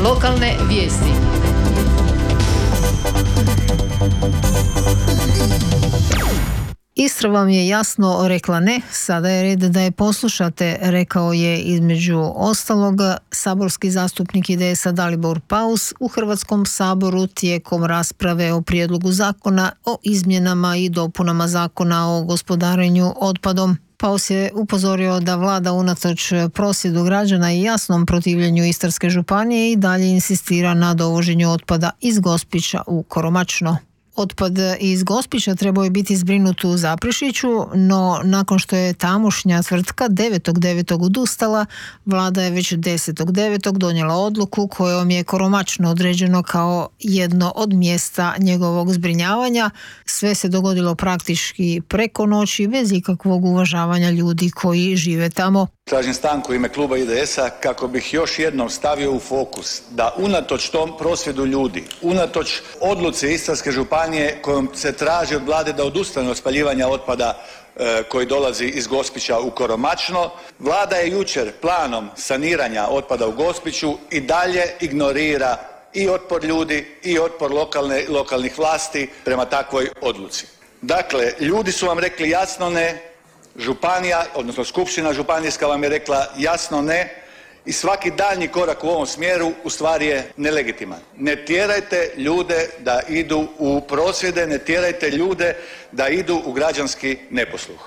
Lokalne vijesti. Istra vam je jasno rekla ne, sada je red da je poslušate, rekao je između ostalog saborski zastupnik IDS-a Dalibor Paus u Hrvatskom saboru tijekom rasprave o prijedlogu zakona o izmjenama i dopunama zakona o gospodarenju otpadom. Paus je upozorio da vlada unatoč prosvjedu građana i jasnom protivljenju Istarske županije i dalje insistira na dovoženju otpada iz Gospića u Koromačno. Otpad iz Gospića trebao je biti zbrinut u Zaprešiću, no nakon što je tamošnja tvrtka 9.9. odustala, vlada je već 10.9. donijela odluku kojom je Koromačno određeno kao jedno od mjesta njegovog zbrinjavanja. Sve se dogodilo praktički preko noći bez ikakvog uvažavanja ljudi koji žive tamo. Tražim stanku u ime kluba IDS-a kako bih još jednom stavio u fokus da unatoč tom prosvjedu ljudi, unatoč odluci Istarske županije kojom se traži od vlade da odustane od spaljivanja otpada koji dolazi iz Gospića u Koromačno, vlada je jučer planom saniranja otpada u Gospiću i dalje ignorira i otpor ljudi i otpor lokalnih vlasti prema takvoj odluci. Dakle, ljudi su vam rekli jasno ne, županija, odnosno skupština županijska vam je rekla jasno ne i svaki daljnji korak u ovom smjeru u stvari je nelegitiman. Ne tjerajte ljude da idu u prosvjede, ne tjerajte ljude da idu u građanski neposluh.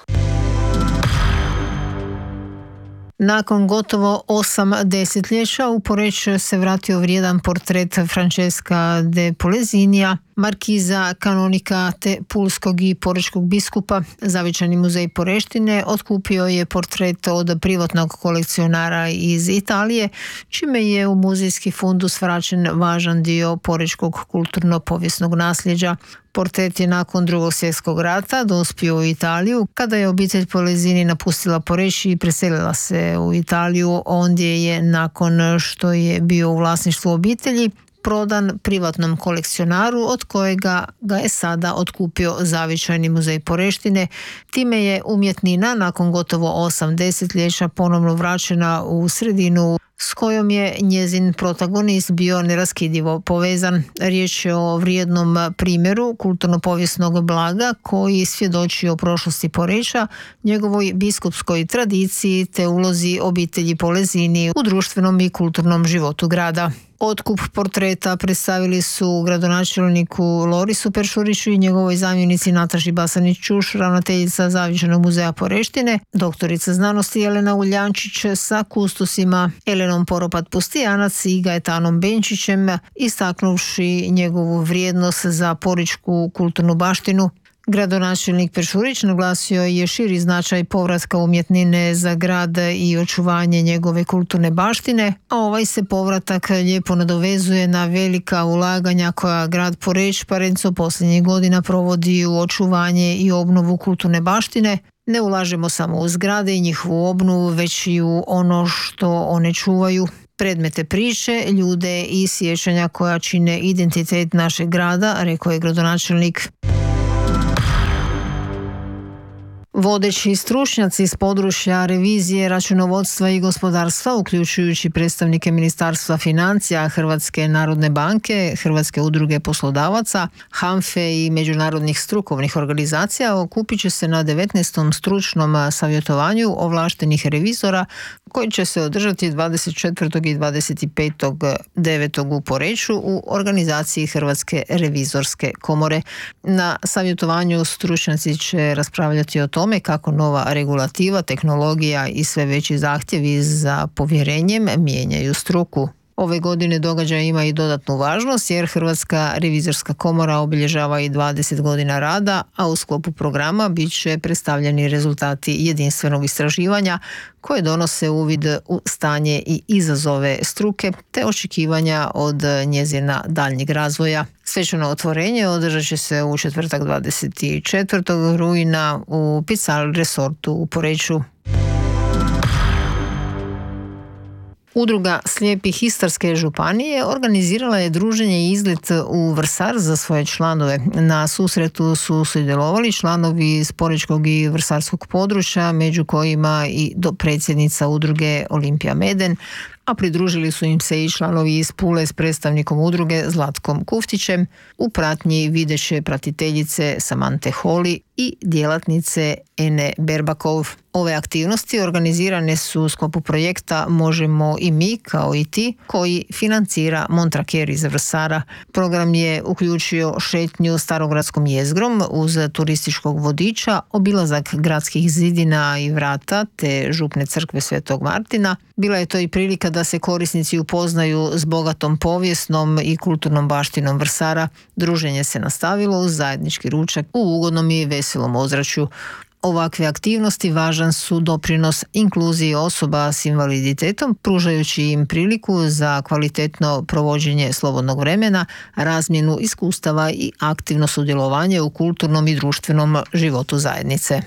Nakon gotovo 8 desetljeća u Poreč se vratio vrijedan portret Francesca de Polezinija, markiza, kanonika te pulskog i porečkog biskupa. Zavičajni muzej Poreštine otkupio je portret od privatnog kolekcionara iz Italije, čime je u muzejski fundus vraćen važan dio porečkog kulturno-povijesnog nasljeđa. Portret je nakon Drugog svjetskog rata dospio u Italiju. Kada je obitelj Polezini napustila Poreč i preselila se u Italiju, ondje je nakon što je bio u vlasništvu obitelji prodan privatnom kolekcionaru od kojega ga je sada otkupio Zavičajni muzej Poreštine. Time je umjetnina nakon gotovo 8 desetljeća ponovno vraćena u sredinu s kojom je njezin protagonist bio neraskidivo povezan. Riječ je o vrijednom primjeru kulturno-povijesnog blaga koji svjedoči o prošlosti Poreča, njegovoj biskupskoj tradiciji te ulozi obitelji Polezini u društvenom i kulturnom životu grada. Otkup portreta predstavili su gradonačelniku Lorisu Peršuriću i njegovoj zamjenici Nataši Basanić-Čuš, ravnateljica Zavičajnog muzeja Poreštine, doktorica znanosti Jelena Uljančić sa kustosima Elenom Poropat-Pustijanac i Gajetanom Benčićem, istaknuvši njegovu vrijednost za porečku kulturnu baštinu. Gradonačelnik Peršurić naglasio je širi značaj povratka umjetnine za grad i očuvanje njegove kulturne baštine, a ovaj se povratak lijepo nadovezuje na velika ulaganja koja grad Poreč Parenco posljednjih godina provodi u očuvanje i obnovu kulturne baštine. Ne ulažemo samo u zgrade i njihovu obnovu, već i u ono što one čuvaju. Predmete priče, ljude i sjećanja koja čine identitet našeg grada, rekao je gradonačelnik. Vodeći stručnjaci iz područja revizije, računovodstva i gospodarstva, uključujući predstavnike Ministarstva financija, Hrvatske narodne banke, Hrvatske udruge poslodavaca, HANFE i međunarodnih strukovnih organizacija, okupit će se na 19. stručnom savjetovanju ovlaštenih revizora koji će se održati 24. i 25.9. u Poreču u organizaciji Hrvatske revizorske komore. Na savjetovanju stručnjaci će raspravljati o tome kako nova regulativa, tehnologija i sve veći zahtjevi za povjerenjem mijenjaju struku. Ove godine događaj ima i dodatnu važnost jer Hrvatska revizorska komora obilježava i 20 godina rada, a u sklopu programa bit će predstavljeni rezultati jedinstvenog istraživanja koje donose uvid u stanje i izazove struke te očekivanja od njezina daljnjeg razvoja. Svečano otvorenje održat će se u četvrtak 24. rujna u Pical Resortu u Poreču. Udruga slijepih Istarske županije organizirala je druženje i izlet u Vrsar za svoje članove. Na susretu su sudjelovali članovi iz porečkog i vrsarskog područja, među kojima i predsjednica udruge Olimpija Meden. a pridružili su im se i članovi iz Pule s predstavnikom udruge Zlatkom Kuftićem u pratnji videće pratiteljice Samante Holi i djelatnice Ene Berbakov. Ove aktivnosti organizirane su u sklopu projekta Možemo i mi kao i ti, koji financira Montraker iz Vrsara. Program je uključio šetnju Starogradskom jezgrom uz turističkog vodiča, obilazak gradskih zidina i vrata te župne crkve Svetog Martina. Bila je to i prilika da se korisnici upoznaju s bogatom povijesnom i kulturnom baštinom Vrsara. Druženje se nastavilo uz zajednički ručak u ugodnom i veselom ozračju. Ovakve aktivnosti važan su doprinos inkluziji osoba s invaliditetom, pružajući im priliku za kvalitetno provođenje slobodnog vremena, razmjenu iskustava i aktivno sudjelovanje u kulturnom i društvenom životu zajednice.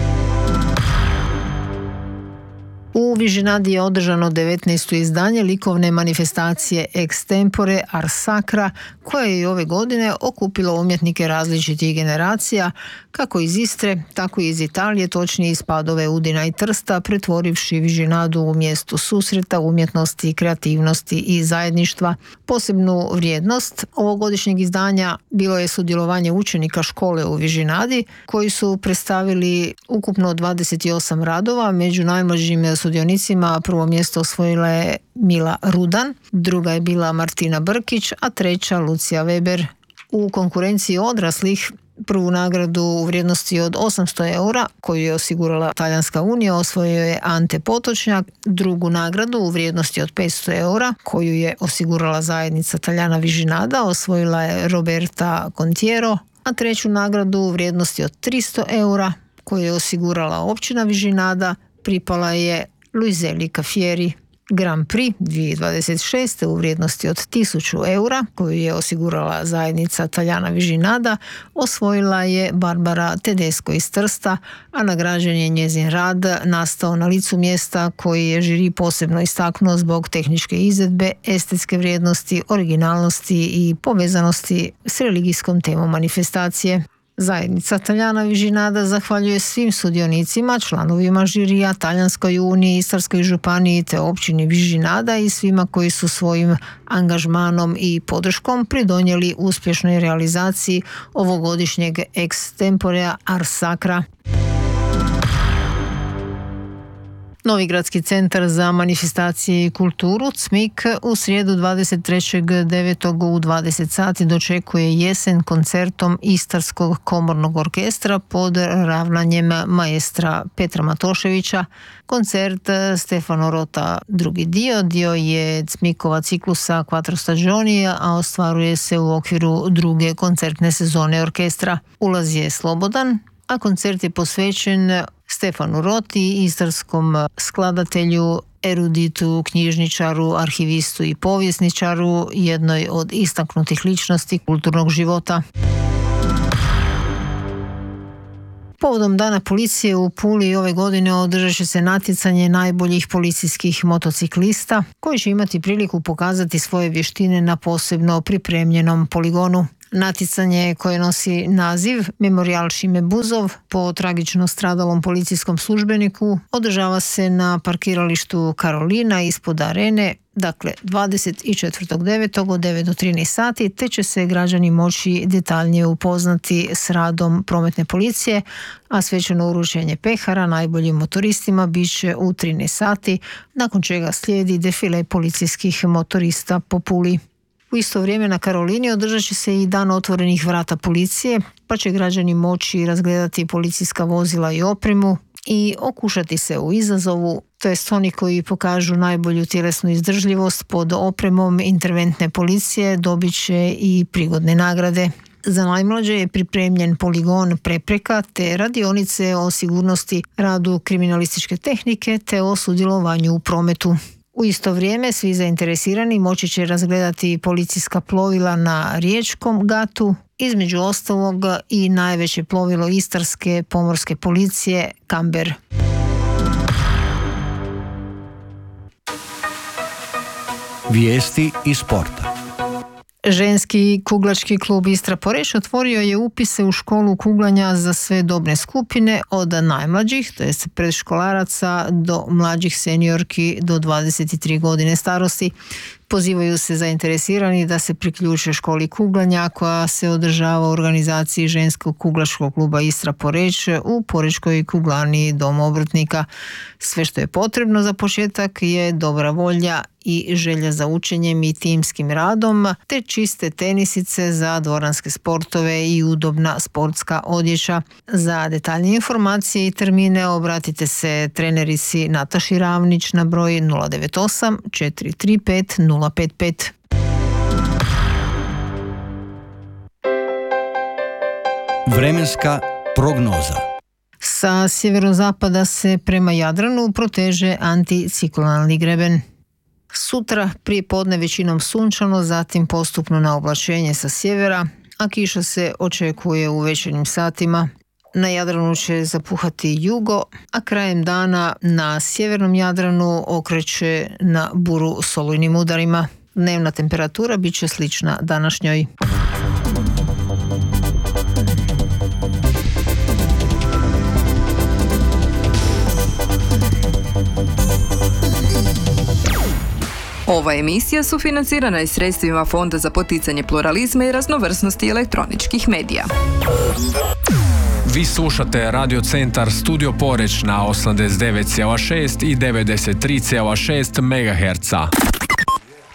U Vižinadi je održano 19. izdanje likovne manifestacije Extempore Ars Sacra, koja je i ove godine okupila umjetnike različitih generacija, kako iz Istre, tako i iz Italije, točnije iz Padove, Udina i Trsta, pretvorivši Vižinadu u mjesto susreta, umjetnosti, kreativnosti i zajedništva. Posebnu vrijednost ovogodišnjeg izdanja bilo je sudjelovanje učenika škole u Vižinadi, koji su predstavili ukupno 28 radova. Među najmlađim sudionicima prvo mjesto osvojila je Mila Rudan, druga je bila Martina Brkić, a treća Lucija Weber. U konkurenciji odraslih prvu nagradu u vrijednosti od 800 eura, koju je osigurala Talijanska unija, osvojio je Ante Potočnjak. Drugu nagradu u vrijednosti od 500 eura, koju je osigurala zajednica Taljana Vižinada, osvojila je Roberta Contiero, a treću nagradu u vrijednosti od 300 eura, koju je osigurala općina Vižinada, pripala je Luizeli Cafieri. Grand Prix 2026. u vrijednosti od 1000 eura, koju je osigurala zajednica Taljana Vižinada, osvojila je Barbara Tedesco iz Trsta, a nagrađen je njezin rad nastao na licu mjesta, koji je žiri posebno istaknuo zbog tehničke izvedbe, estetske vrijednosti, originalnosti i povezanosti s religijskom temom manifestacije. Zajednica Taljana Vižinada zahvaljuje svim sudionicima, članovima žirija, Talijanskoj uniji, Istarskoj županiji te općini Vižinada i svima koji su svojim angažmanom i podrškom pridonijeli uspješnoj realizaciji ovogodišnjeg Extemporea Ars Sacra. Novi gradski centar za manifestacije i kulturu CMIK u srijedu 23.9. u 20 sati dočekuje jesen koncertom Istarskog komornog orkestra pod ravnanjem maestra Petra Matoševića. Koncert Stefano Rota drugi dio je CMIK-ova ciklusa Quattro Stagioni, a ostvaruje se u okviru druge koncertne sezone orkestra. Ulaz je slobodan, a koncert je posvećen Stefanu Roti, istarskom skladatelju, eruditu, knjižničaru, arhivistu i povjesničaru, jednoj od istaknutih ličnosti kulturnog života. Povodom Dana policije u Puli ove godine održat će se natjecanje najboljih policijskih motociklista, koji će imati priliku pokazati svoje vještine na posebno pripremljenom poligonu. Natjecanje koje nosi naziv Memorial Šime Buzov po tragično stradalom policijskom službeniku održava se na parkiralištu Karolina ispod arene, dakle 24.9. od 9 do 13 sati, te će se građani moći detaljnije upoznati s radom prometne policije, a svečano uručenje pehara najboljim motoristima bit će u 13 sati, nakon čega slijedi defile policijskih motorista po Puli. U isto vrijeme na Karolini održat će se i dan otvorenih vrata policije, pa će građani moći razgledati policijska vozila i opremu i okušati se u izazovu, to jest oni koji pokažu najbolju tjelesnu izdržljivost pod opremom interventne policije dobit će i prigodne nagrade. Za najmlađe je pripremljen poligon prepreka te radionice o sigurnosti, radu kriminalističke tehnike te o sudjelovanju u prometu. U isto vrijeme svi zainteresirani moći će razgledati policijska plovila na riječkom gatu, između ostalog i najveće plovilo Istarske pomorske policije Kamber. Vijesti iz sporta. Ženski kuglački klub Istra Poreč otvorio je upise u školu kuglanja za sve dobne skupine od najmlađih, to jest predškolaraca, do mlađih seniorki do 23 godine starosti. Pozivaju se zainteresirani da se priključe školi kuglanja koja se održava u organizaciji Ženskog kuglačkog kluba Istra Poreč u Porečkoj kuglarni Dom obrtnika. Sve što je potrebno za početak je dobra volja i želja za učenjem i timskim radom, te čiste tenisice za dvoranske sportove i udobna sportska odjeća. Za detaljnije informacije i termine obratite se trenerici Nataši Ravnić na broj 098 435 055. Vremenska prognoza. Sa sjeverozapada se prema Jadranu proteže anticiklonalni greben. Sutra prije podne većinom sunčano, zatim postupno na oblačenje sa sjevera, a kiša se očekuje u večernjim satima. Na Jadranu će zapuhati jugo, a krajem dana na sjevernom Jadranu okreće na buru s olujnim udarima. Dnevna temperatura bit će slična današnjoj. Ova emisija sufinancirana je sredstvima Fonda za poticanje pluralizma i raznovrsnosti elektroničkih medija. Vi slušate Radio Centar Studio Poreč na 89,6 i 93,6 MHz.